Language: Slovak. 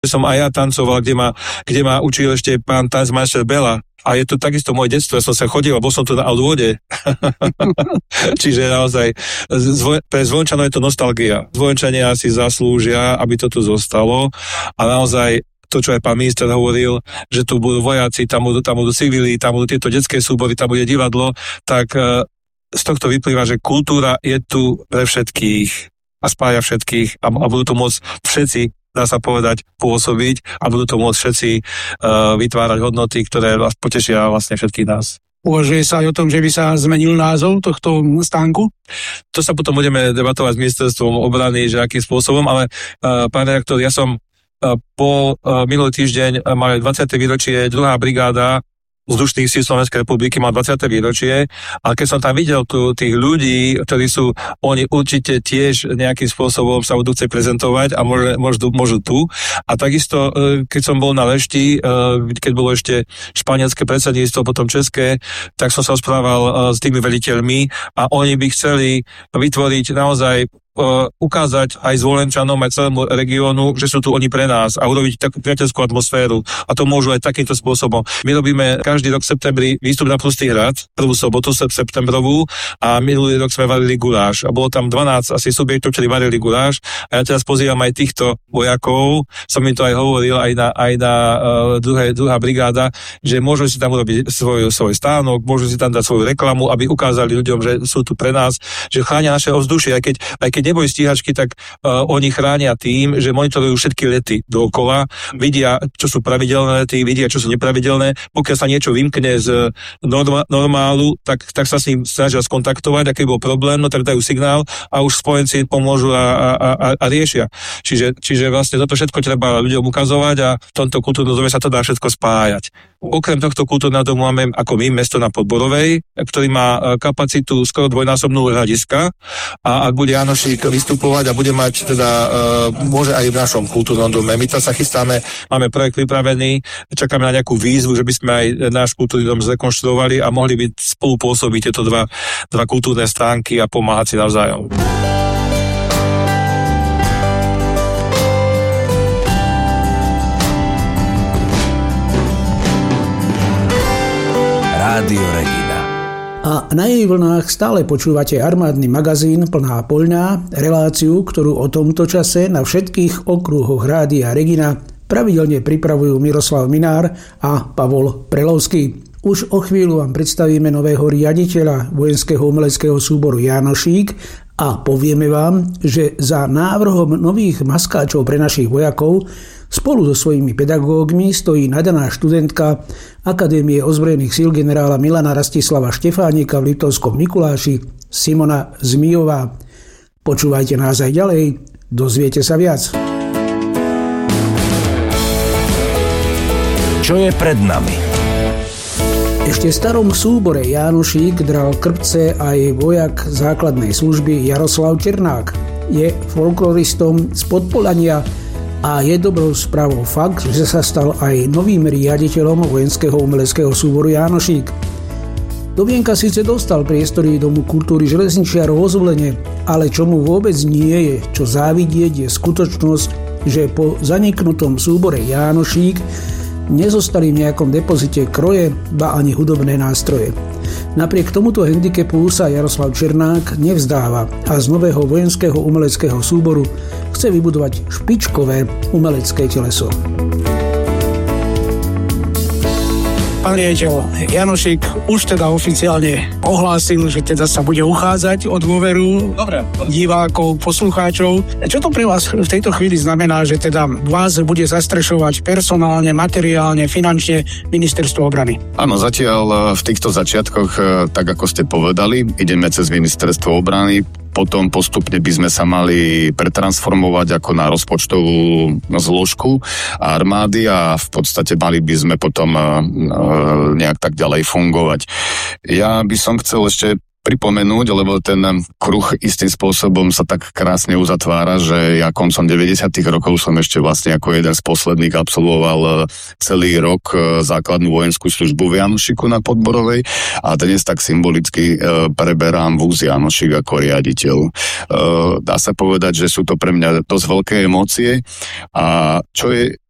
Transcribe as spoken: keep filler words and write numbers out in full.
som aj ja tancoval, kde ma, kde ma učil ešte pán tancmajster Bela. A je to takisto moje detstvo, ja som sa chodil, bol som tu na odvode. Čiže naozaj, zvoj, pre Zvojničanov je to nostalgia. Zvojničania si zaslúžia, aby to tu zostalo. A naozaj, to, čo aj pán minister hovoril, že tu budú vojaci, tam budú, tam budú civili, tam budú tieto detské súbory, tam bude divadlo, tak z tohto vyplýva, že kultúra je tu pre všetkých a spája všetkých a, a budú tu môcť všetci, dá sa povedať, pôsobiť a budú to môcť všetci uh, vytvárať hodnoty, ktoré vás potešia vlastne všetkých nás. Uvažuje sa aj o tom, že by sa zmenil názov tohto stánku? To sa potom budeme debatovať s ministerstvom obrany, že akým spôsobom, ale uh, pán redaktor, ja som uh, po uh, minulý týždeň uh, mal dvadsiate výročie druhá brigáda vzdušných síl Slovenskej republiky, má dvadsiate výročie, a keď som tam videl tu tých ľudí, ktorí sú, oni určite tiež nejakým spôsobom sa budú chcieť prezentovať a môže, môžu, môžu tu. A takisto, keď som bol na Lešti, keď bolo ešte španielské predsedníctvo, potom české, tak som sa rozprával s tými veliteľmi a oni by chceli vytvoriť naozaj ukázať aj Zvolenčanom, aj celému regiónu, že sú tu oni pre nás a urobiť takú priateľskú atmosféru. A to môžu aj takýmto spôsobom. My robíme každý rok v septembri výstup na Prostý hrad, prvú sobotu septembrovú, a minulý rok sme varili guláš. A bolo tam dvanásť asi subjektov, ktorí varili guláš. A ja teraz pozývam aj týchto vojakov, som im to aj hovoril, aj na, aj na uh, druhé, druhá brigáda, že môžu si tam urobiť svoj, svoj stánok, môžu si tam dať svoju reklamu, aby ukázali ľuďom, že sú tu pre nás, že chránia naše ovzdušie, aj keď, aj keď neboli stíhačky, tak uh, oni chránia tým, že monitorujú všetky lety dookola, vidia, čo sú pravidelné lety, vidia, čo sú nepravidelné. Pokiaľ sa niečo vymkne z norma, normálu, tak, tak sa s ním snažia skontaktovať, aký bol problém, no tak dajú signál a už spojenci pomôžu a, a, a, a riešia. Čiže, čiže vlastne toto všetko treba ľuďom ukazovať a v tomto kultúrnom dome sa to dá všetko spájať. Okrem tohto kultúrneho domu máme ako my mesto na Podborovej, ktorý má kapacitu skoro dvojnásobnú hľadiska, a ak bude Jánošík vystupovať a bude mať teda, uh, môže aj v našom kultúrnom dome. My to sa chystáme, máme projekt pripravený, čakáme na nejakú výzvu, že by sme aj náš kultúrny dom zrekonštruovali a mohli by spolupôsobiť tieto dva, dva kultúrne stránky a pomáhať si navzájom. Rádio Regina. A na jej vlnách stále počúvate armádny magazín Plná poľňa, reláciu, ktorú o tomto čase na všetkých okruhoch Rádia Regina pravidelne pripravujú Miroslav Minár a Pavol Prelovský. Už o chvíľu vám predstavíme nového riaditeľa vojenského umeleckého súboru Jánošík a povieme vám, že za návrhom nových maskáčov pre našich vojakov spolu so svojimi pedagógmi stojí nadaná študentka Akadémie ozbrojených síl generála Milana Rastislava Štefánika v Liptovskom Mikuláši, Simona Zmijová. Počúvajte nás aj ďalej, dozviete sa viac. Čo je pred nami? Ešte v starom súbore Jánošík dral krpce aj vojak základnej služby Jaroslav Černák. Je folkloristom z Podpolania a je dobrou správou fakt, že sa stal aj novým riaditeľom vojenského umeleckého súboru Jánošík. Do vienka síce dostal priestory Domu kultúry železničiarov vo Zvolene, ale čo mu vôbec nie je čo závidieť, je skutočnosť, že po zaniknutom súbore Jánošík nezostali v nejakom depozite kroje, ba ani hudobné nástroje. Napriek tomuto handicapu sa Jaroslav Černák nevzdáva a z nového vojenského umeleckého súboru chce vybudovať špičkové umelecké teleso. Pán riaditeľ, Jánošík už teda oficiálne ohlásil, že teda sa bude uchádzať o dôveru Dobre. divákov, poslucháčov. Čo to pre vás v tejto chvíli znamená, že teda vás bude zastrešovať personálne, materiálne, finančne Ministerstvo obrany? Áno, zatiaľ v týchto začiatkoch, tak ako ste povedali, ideme cez Ministerstvo obrany. Potom postupne by sme sa mali pretransformovať ako na rozpočtovú zložku armády a v podstate mali by sme potom nejak tak ďalej fungovať. Ja by som chcel ešte pripomenúť, lebo ten kruh istým spôsobom sa tak krásne uzatvára, že ja koncom deväťdesiatych rokov som ešte vlastne ako jeden z posledných absolvoval celý rok základnú vojenskú službu v Jánošíku na Podborovej a dnes tak symbolicky preberám vúz Jánošík ako riaditeľ. Dá sa povedať, že sú to pre mňa dosť veľké emócie a čo je